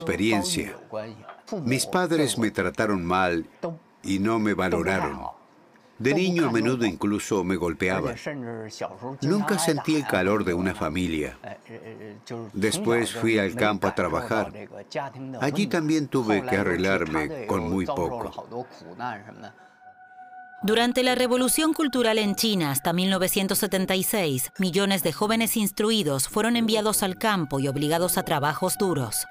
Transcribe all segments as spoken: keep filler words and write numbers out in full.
experiencia. Mis padres me trataron mal y no me valoraron. De niño a menudo incluso me golpeaban. Nunca sentí el calor de una familia. Después fui al campo a trabajar. Allí también tuve que arreglarme con muy poco. Durante la Revolución Cultural en China hasta mil novecientos setenta y seis, millones de jóvenes instruidos fueron enviados al campo y obligados a trabajos duros.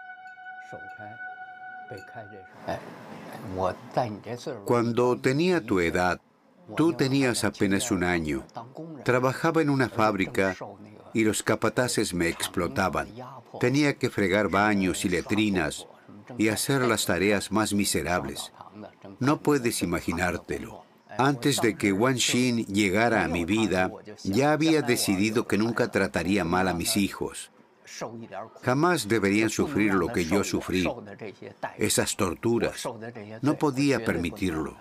Cuando tenía tu edad, tú tenías apenas un año. Trabajaba en una fábrica y los capataces me explotaban. Tenía que fregar baños y letrinas y hacer las tareas más miserables. No puedes imaginártelo. Antes de que Wang Xin llegara a mi vida, ya había decidido que nunca trataría mal a mis hijos. Jamás deberían sufrir lo que yo sufrí, esas torturas. No podía permitirlo.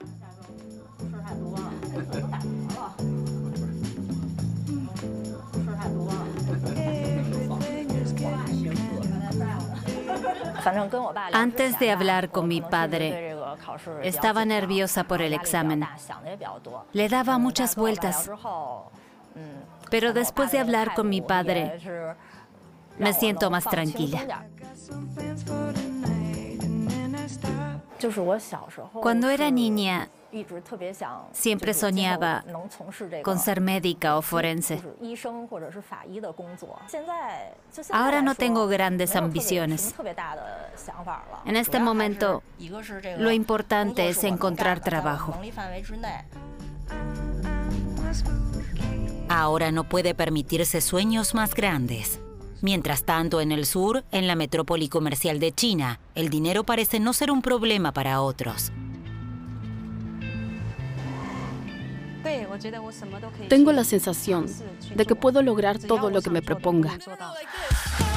Antes de hablar con mi padre, estaba nerviosa por el examen. Le daba muchas vueltas. Pero después de hablar con mi padre, me siento más tranquila. Cuando era niña, siempre soñaba con ser médica o forense. Ahora no tengo grandes ambiciones. En este momento, lo importante es encontrar trabajo. Ahora no puede permitirse sueños más grandes. Mientras tanto, en el sur, en la metrópoli comercial de China, el dinero parece no ser un problema para otros. Tengo la sensación de que puedo lograr todo lo que me proponga.